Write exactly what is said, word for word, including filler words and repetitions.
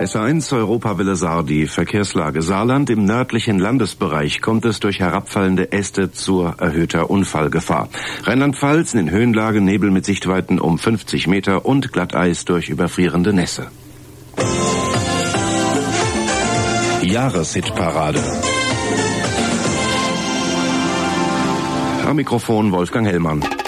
S eins Europawelle Saar, die Verkehrslage. Saarland im nördlichen Landesbereich kommt es durch herabfallende Äste zur erhöhter Unfallgefahr. Rheinland-Pfalz in Höhenlage Nebel mit Sichtweiten um fünfzig Meter und Glatteis durch überfrierende Nässe. Jahreshitparade. Am Mikrofon Wolfgang Hellmann.